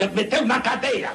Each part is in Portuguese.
Meteu na cadeira!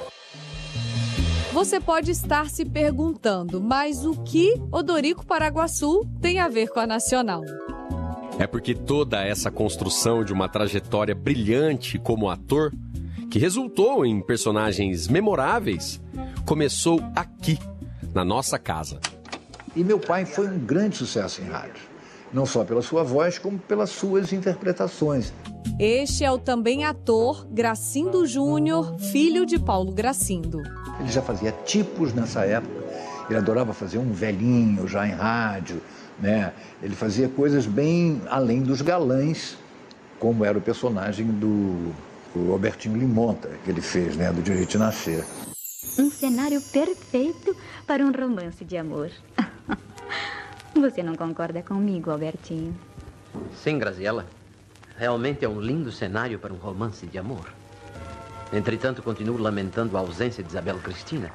Você pode estar se perguntando, mas o que Odorico Paraguaçu tem a ver com a Nacional? É porque toda essa construção de uma trajetória brilhante como ator, que resultou em personagens memoráveis, começou aqui, na nossa casa. E meu pai foi um grande sucesso em rádio, não só pela sua voz, como pelas suas interpretações. Este é o também ator Gracindo Júnior, filho de Paulo Gracindo. Ele já fazia tipos nessa época, ele adorava fazer um velhinho já em rádio, né? Ele fazia coisas bem além dos galãs, como era o personagem do Robertinho Limonta, que ele fez, né? Do Direito de Nascer. Um cenário perfeito para um romance de amor. Você não concorda comigo, Albertinho? Sim, Graziella. Realmente é um lindo cenário para um romance de amor. Entretanto, continuo lamentando a ausência de Isabel Cristina.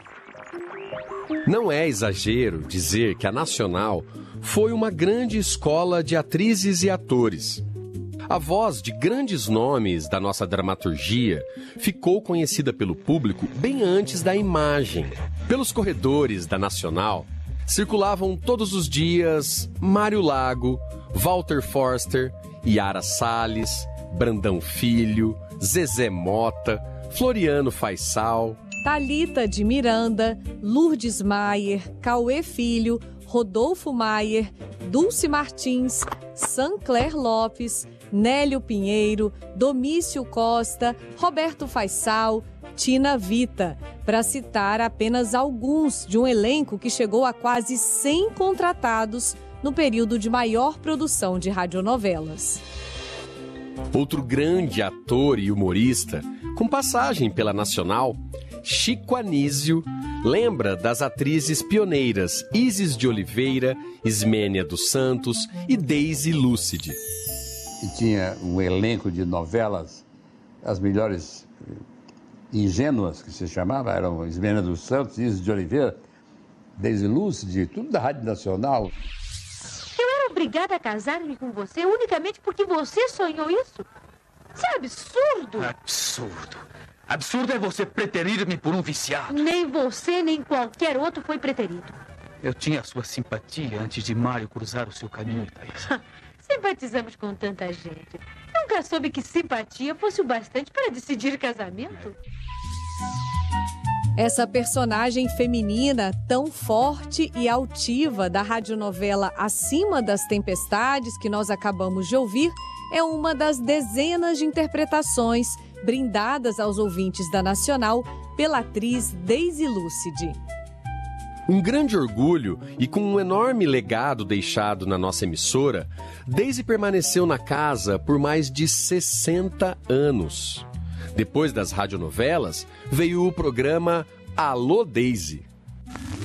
Não é exagero dizer que a Nacional foi uma grande escola de atrizes e atores. A voz de grandes nomes da nossa dramaturgia ficou conhecida pelo público bem antes da imagem. Pelos corredores da Nacional circulavam todos os dias Mário Lago, Walter Forster, Yara Salles, Brandão Filho, Zezé Mota, Floriano Faisal, Thalita de Miranda, Lourdes Maier, Cauê Filho, Rodolfo Maier, Dulce Martins, Sancler Lopes, Nélio Pinheiro, Domício Costa, Roberto Faisal, Tina Vita, para citar apenas alguns de um elenco que chegou a quase 100 contratados no período de maior produção de radionovelas. Outro grande ator e humorista, com passagem pela Nacional, Chico Anísio, lembra das atrizes pioneiras Isis de Oliveira, Ismênia dos Santos e Daisy Lúcide. E tinha um elenco de novelas, as melhores ingênuas que se chamava, eram Ismênia dos Santos, Isis de Oliveira, Daisy Lúcide, tudo da Rádio Nacional. Eu era obrigada a casar-me com você unicamente porque você sonhou isso? Isso é absurdo! Absurdo! Absurdo é você preterir-me por um viciado. Nem você, nem qualquer outro foi preterido. Eu tinha a sua simpatia antes de Mário cruzar o seu caminho, Thaís. Simpatizamos com tanta gente. Nunca soube que simpatia fosse o bastante para decidir casamento. Essa personagem feminina tão forte e altiva da radionovela Acima das Tempestades, que nós acabamos de ouvir, é uma das dezenas de interpretações brindadas aos ouvintes da Nacional pela atriz Daisy Lúcide. Um grande orgulho e com um enorme legado deixado na nossa emissora, Daisy permaneceu na casa por mais de 60 anos. Depois das radionovelas, veio o programa Alô Daisy.